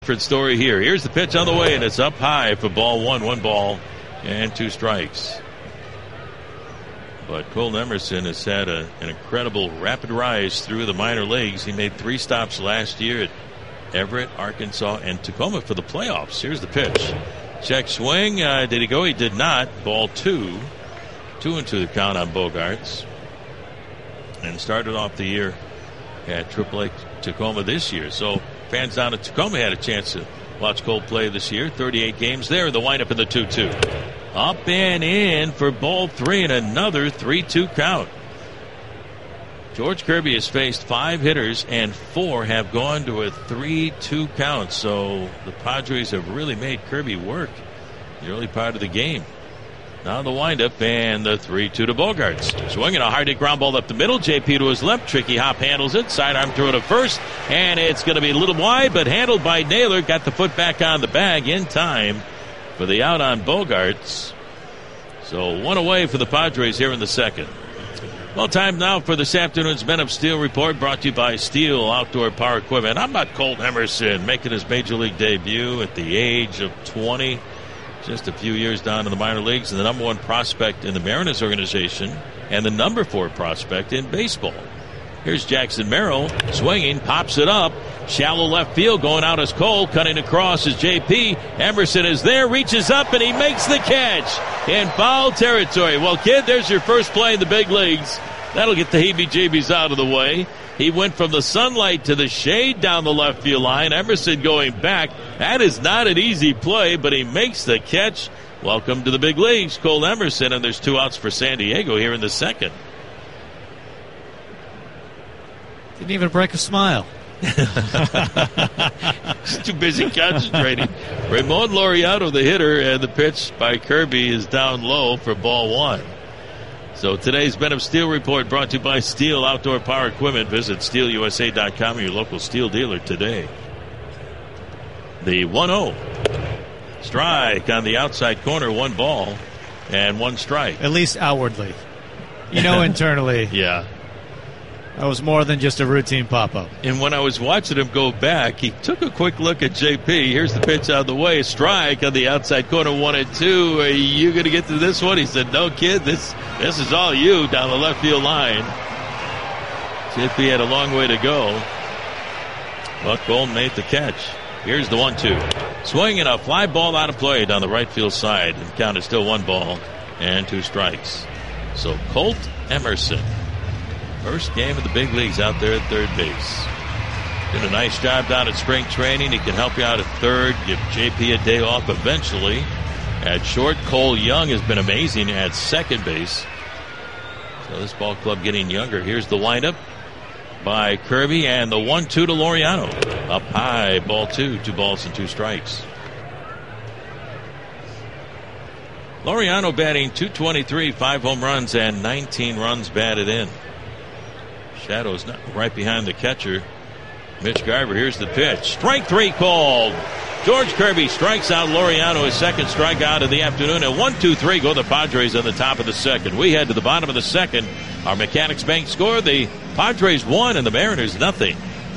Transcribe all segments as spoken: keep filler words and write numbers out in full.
Different story here. Here's the pitch on the way, and it's up high for ball one. One ball and two strikes. But Cole Emerson has had a, an incredible rapid rise through the minor leagues. He made three stops last year at Everett, Arkansas, and Tacoma for the playoffs. Here's the pitch. Check swing. Uh, did he go? He did not. Ball two. Two and two the count on Bogaerts. And started off the year at Triple A Tacoma this year. So fans down at Tacoma had a chance to watch Cole play this year. thirty-eight games there. The windup in the two two. Up and in for ball three and another three two count. George Kirby has faced five hitters and four have gone to a three two count. So the Padres have really made Kirby work the early part of the game. Now the windup and the three two to Bogaerts. Swinging a hard hit ground ball up the middle. J P to his left. Tricky Hop handles it. Sidearm throw to first. And it's going to be a little wide, but handled by Naylor. Got the foot back on the bag in time for the out on Bogaerts. So one away for the Padres here in the second. Well, time now for this afternoon's Men of Steel report, brought to you by Steel Outdoor Power Equipment. I'm about Colt Emerson, making his major league debut at the age of twenty. Just a few years down in the minor leagues, and the number one prospect in the Mariners organization and the number four prospect in baseball. Here's Jackson Merrill swinging, pops it up. Shallow left field, going out as Cole, cutting across is J P. Emerson is there, reaches up, and he makes the catch in foul territory. Well, kid, there's your first play in the big leagues. That'll get the heebie-jeebies out of the way. He went from the sunlight to the shade down the left field line. Emerson going back. That is not an easy play, but he makes the catch. Welcome to the big leagues, Cole Emerson, and there's two outs for San Diego here in the second. Didn't even break a smile. He's too busy concentrating. Ramon Laureano, the hitter, and the pitch by Kirby is down low for ball one. So today's Men of Steel report brought to you by Steel Outdoor Power Equipment. Visit steel u s a dot com, your local Steel dealer today. The one oh. Strike on the outside corner, one ball and one strike. At least outwardly. You know, internally. Yeah. That was more than just a routine pop-up. And when I was watching him go back, he took a quick look at J P. Here's the pitch out of the way. Strike on the outside corner, one and two. Are you going to get to this one? He said, no, kid, this this is all you down the left field line. J P had a long way to go. But Cole made the catch. Here's the one two. Swinging a fly ball out of play down the right field side. And count is still one ball and two strikes. So Colt Emerson, first game of the big leagues out there at third base. Did a nice job down at spring training. He can help you out at third, give J P a day off eventually. At short, Cole Young has been amazing at second base. So this ball club getting younger. Here's the windup by Kirby, and the one two to Laureano. Up high, ball two, two balls and two strikes. Laureano batting two twenty-three, five home runs and nineteen runs batted in. Shadows not right behind the catcher, Mitch Garver. Here's the pitch. Strike three called. George Kirby strikes out Laureano, his second strikeout of the afternoon. And one two three go the Padres on the top of the second. We head to the bottom of the second. Our Mechanics Bank score. The Padres won and the Mariners nothing.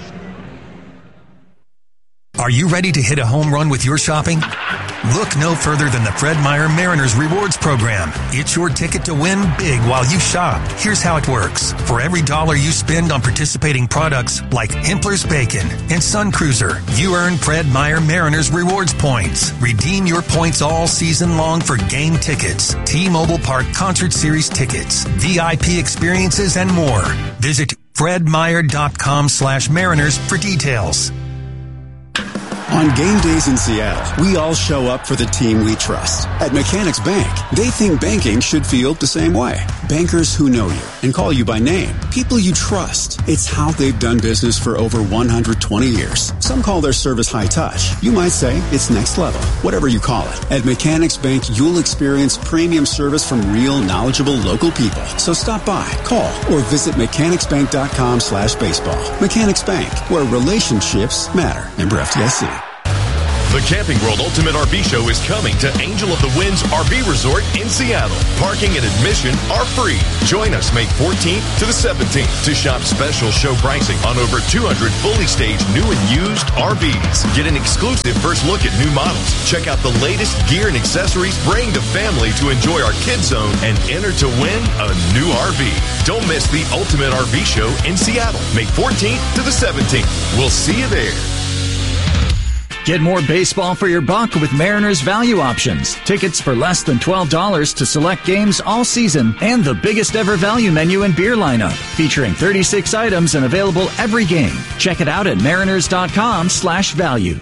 Are you ready to hit a home run with your shopping? Look no further than the Fred Meyer Mariners Rewards Program. It's your ticket to win big while you shop. Here's how it works. For every dollar you spend on participating products like Hempler's Bacon and Sun Cruiser, you earn Fred Meyer Mariners Rewards points. Redeem your points all season long for game tickets, T-Mobile Park Concert Series tickets, V I P experiences, and more. Visit fredmeyer.com slash mariners for details. On game days in Seattle, we all show up for the team we trust. At Mechanics Bank, they think banking should feel the same way. Bankers who know you and call you by name. People you trust. It's how they've done business for over one hundred twenty years. Some call their service high touch. You might say it's next level. Whatever you call it. At Mechanics Bank, you'll experience premium service from real, knowledgeable local people. So stop by, call, or visit mechanicsbank.com slash baseball. Mechanics Bank, where relationships matter. Member F D I C. The Camping World Ultimate R V Show is coming to Angel of the Winds R V Resort in Seattle. Parking and admission are free. Join us May fourteenth to the seventeenth to shop special show pricing on over two hundred fully staged new and used R Vs. Get an exclusive first look at new models. Check out the latest gear and accessories. Bring the family to enjoy our Kids Zone and enter to win a new R V. Don't miss the Ultimate R V Show in Seattle, May fourteenth to the seventeenth. We'll see you there. Get more baseball for your buck with Mariners Value Options. Tickets for less than twelve dollars to select games all season and the biggest ever value menu and beer lineup, featuring thirty-six items and available every game. Check it out at mariners.com slash value.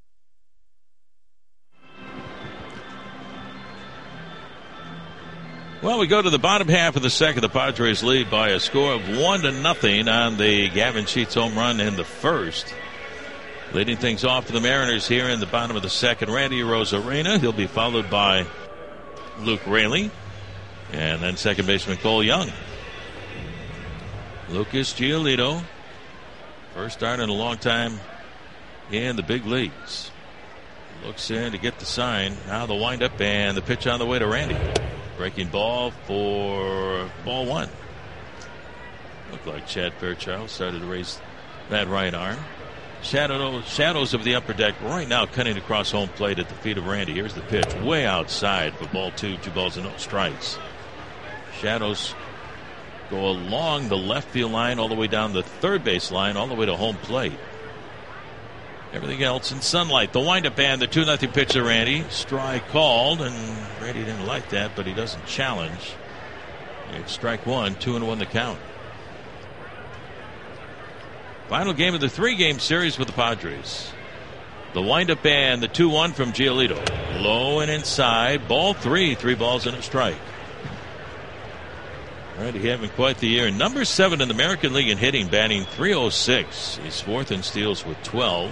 Well, we go to the bottom half of the second. The Padres lead by a score of one to nothing on the Gavin Sheets home run in the first. Leading things off for the Mariners here in the bottom of the second, Randy Arozarena. He'll be followed by Luke Raley. And then second baseman Cole Young. Lucas Giolito. First start in a long time in the big leagues. Looks in to get the sign. Now the windup and the pitch on the way to Randy. Breaking ball for ball one. Looked like Chad Fairchild started to raise that right arm. Shadow, shadows of the upper deck right now cutting across home plate at the feet of Randy. Here's the pitch way outside for ball two. Two balls and no strikes. Shadows go along the left field line all the way down the third base line all the way to home plate. Everything else in sunlight. The windup and the two nothing pitch to Randy. Strike called, and Randy didn't like that, but he doesn't challenge. It's strike one, two and one the count. Final game of the three-game series with the Padres. The windup and the two one from Giolito. Low and inside. Ball three. Three balls and a strike. Randy having quite the year. Number seven in the American League in hitting, batting three oh six. He's fourth in steals with twelve.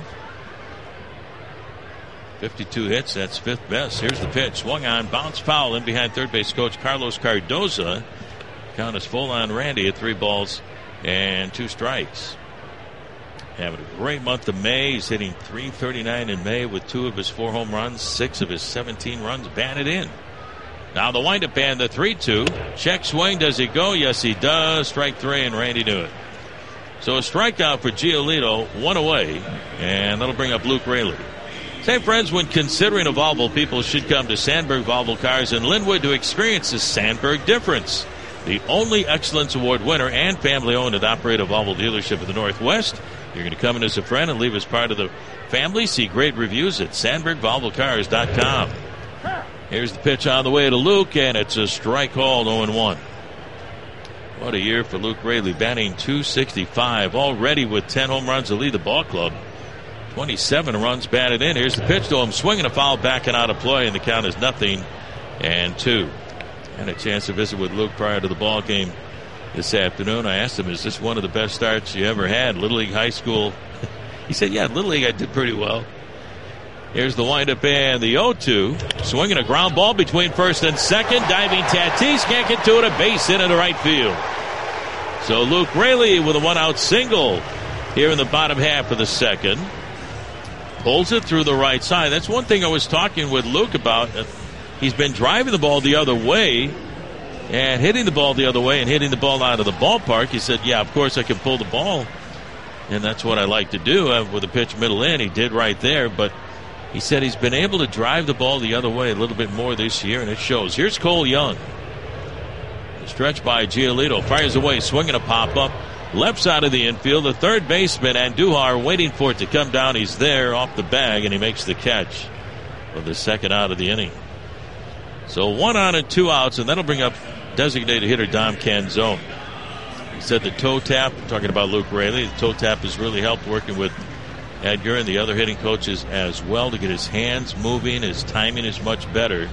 fifty-two hits. That's fifth best. Here's the pitch. Swung on. Bounce foul in behind third base coach Carlos Cardoza. Count is full on Randy at three balls and two strikes. Having a great month of May. He's hitting three thirty-nine in May with two of his four home runs, six of his seventeen runs batted in. Now the windup and the three two. Check swing. Does he go? Yes, he does. Strike three, and Randy knew it. So a strikeout for Giolito, one away, and that'll bring up Luke Raley. Say, friends, when considering a Volvo, people should come to Sandberg Volvo Cars in Linwood to experience the Sandberg difference. The only Excellence Award winner and family-owned and operated Volvo dealership in the Northwest. You're going to come in as a friend and leave as part of the family. See great reviews at sandberg volvo cars dot com. Here's the pitch on the way to Luke, and it's a strike called, oh and one. What a year for Luke Raley, batting two sixty-five, already with ten home runs to lead the ball club. twenty-seven runs batted in. Here's the pitch to him, swinging a foul, backing out of play, and the count is nothing and two. And a chance to visit with Luke prior to the ball game this afternoon. I asked him, is this one of the best starts you ever had? Little League, high school? He said, yeah, Little League I did pretty well. Here's the windup and the oh two. Swinging a ground ball between first and second. Diving Tatis can't get to it. A base hit into right field. So Luke Raley with a one-out single here in the bottom half of the second. Pulls it through the right side. That's one thing I was talking with Luke about. He's been driving the ball the other way and hitting the ball the other way and hitting the ball out of the ballpark. He said, yeah, of course I can pull the ball, and that's what I like to do uh, with a pitch middle in. He did right there, but he said he's been able to drive the ball the other way a little bit more this year, and it shows. Here's Cole Young. The stretch by Giolito. Fires away, swinging a pop-up. Left side of the infield. The third baseman, Andujar, waiting for it to come down. He's there off the bag, and he makes the catch for the second out of the inning. So one on and two outs, and that'll bring up designated hitter Dom Canzone. He said the toe tap, talking about Luke Raley, the toe tap has really helped working with Edgar and the other hitting coaches as well to get his hands moving. His timing is much better.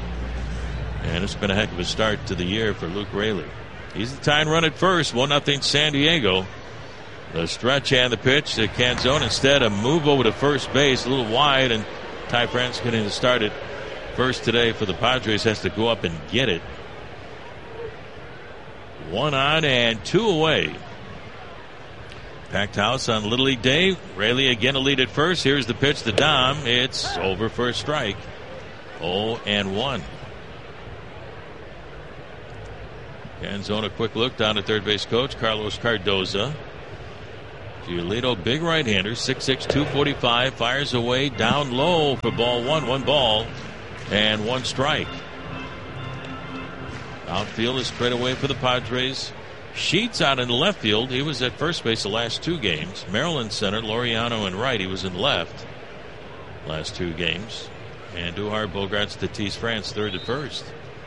And it's been a heck of a start to the year for Luke Raley. He's the tying run at first, one nothing San Diego. The stretch and the pitch to Canzone. Instead, a move over to first base, a little wide, and Ty France getting to start it first today for the Padres, has to go up and get it. One on and two away. Packed house on Little League Day. Raley again a lead at first. Here's the pitch to Dom. It's over for a strike. oh and one. Canzone, a quick look down at third base coach Carlos Cardoza. Giolito, big right-hander, six six, two forty-five, fires away down low for ball one. One ball and one strike. Outfield is straight away for the Padres. Sheets out in the left field. He was at first base the last two games. Maryland center, Laureano in right. He was in left last two games. And Duhar, Bogarts, Tatis, France, third at first.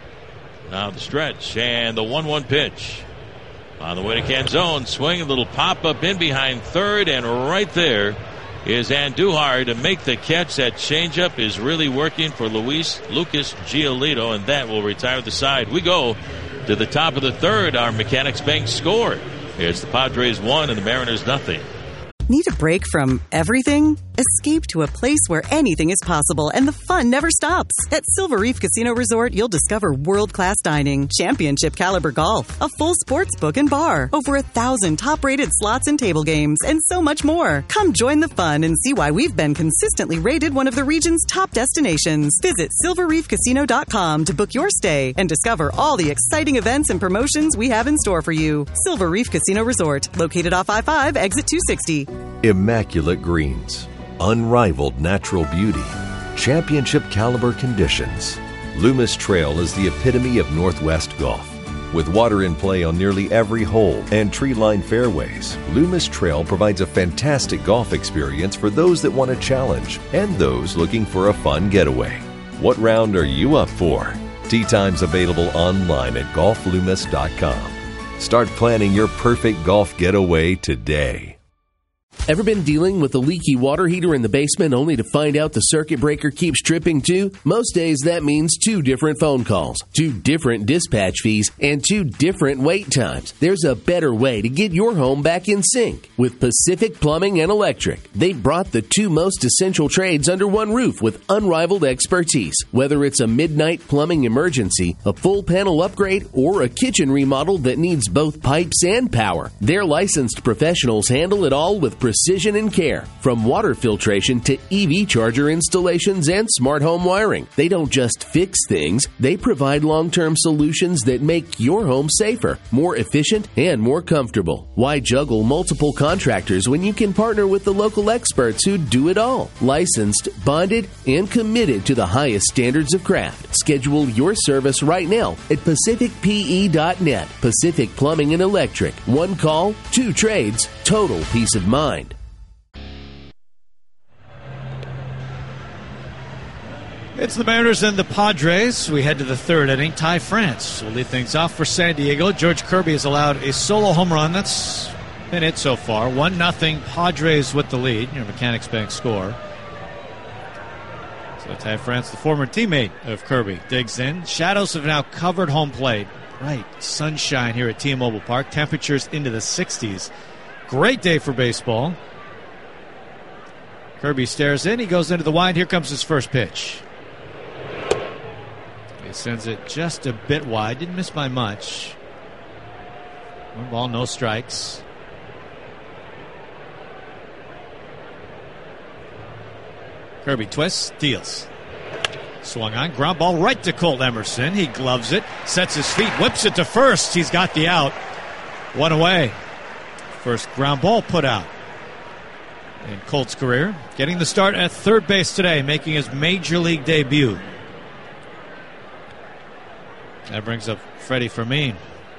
Now the stretch and the one one pitch. On the way to Canzone, swing, a little pop-up in behind third, and right there is Andujar to make the catch. That changeup is really working for Luis Lucas Giolito, and that will retire the side. We go to the top of the third. Our Mechanics Bank score. It's the Padres one and the Mariners nothing. Need a break from everything? Escape to a place where anything is possible and the fun never stops. At Silver Reef Casino Resort, you'll discover world-class dining, championship caliber golf, a full sports book and bar, over a thousand top-rated slots and table games, and so much more. Come join the fun and see why we've been consistently rated one of the region's top destinations. Visit silver reef casino dot com to book your stay and discover all the exciting events and promotions we have in store for you. Silver Reef Casino Resort, located off I five, exit two sixty. Immaculate greens, unrivaled natural beauty, championship caliber conditions. Loomis Trail is the epitome of Northwest golf. With water in play on nearly every hole and tree-lined fairways, Loomis Trail provides a fantastic golf experience for those that want a challenge and those looking for a fun getaway. What round are you up for? Tee times available online at golf loomis dot com. Start planning your perfect golf getaway today. Ever been dealing with a leaky water heater in the basement only to find out the circuit breaker keeps tripping too? Most days that means two different phone calls, two different dispatch fees, and two different wait times. There's a better way to get your home back in sync. With Pacific Plumbing and Electric, they've brought the two most essential trades under one roof with unrivaled expertise. Whether it's a midnight plumbing emergency, a full panel upgrade, or a kitchen remodel that needs both pipes and power, their licensed professionals handle it all with precision and care. From water filtration to E V charger installations and smart home wiring. They don't just fix things, they provide long-term solutions that make your home safer, more efficient, and more comfortable. Why juggle multiple contractors when you can partner with the local experts who do it all? Licensed, bonded, and committed to the highest standards of craft. Schedule your service right now at pacific p e dot net. Pacific Plumbing and Electric. One call, two trades, total peace of mind. It's the Mariners and the Padres. We head to the third inning. Ty France will lead things off for San Diego. George Kirby has allowed a solo home run. That's been it so far. one nothing Padres with the lead. Your Mechanics Bank score. So Ty France, the former teammate of Kirby, digs in. Shadows have now covered home plate. Right, sunshine here at T-Mobile Park. Temperatures into the sixties. Great day for baseball. Kirby stares in. He goes into the wind. Here comes his first pitch. He sends it just a bit wide. Didn't miss by much. One ball, no strikes. Kirby twists, deals. Swung on, ground ball right to Colt Emerson. He gloves it, sets his feet, whips it to first. He's got the out. One away. First ground ball put out in Colt's career. Getting the start at third base today, making his major league debut. That brings up Freddie Fermin.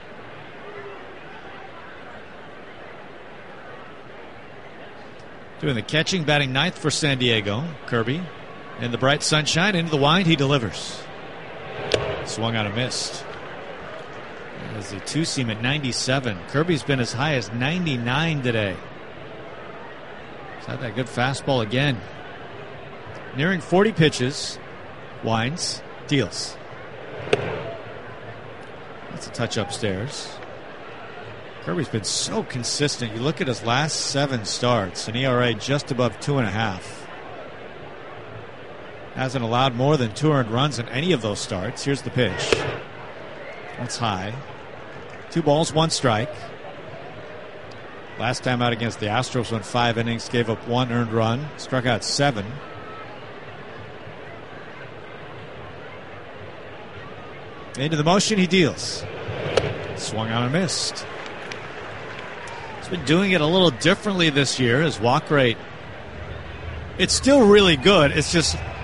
Doing the catching, batting ninth for San Diego. Kirby in the bright sunshine, into the wind, he delivers. Swung on a missed. As a two-seam at ninety-seven. Kirby's been as high as ninety-nine today. He's had that good fastball again. Nearing forty pitches. Winds, deals. That's a touch upstairs. Kirby's been so consistent. You look at his last seven starts, an E R A just above two and a half. Hasn't allowed more than two earned runs in any of those starts. Here's the pitch. That's high. Two balls, one strike. Last time out against the Astros went five innings, gave up one earned run, struck out seven. Into the motion, he deals. Swung on and missed. He's been doing it a little differently this year. His walk rate, it's still really good. It's just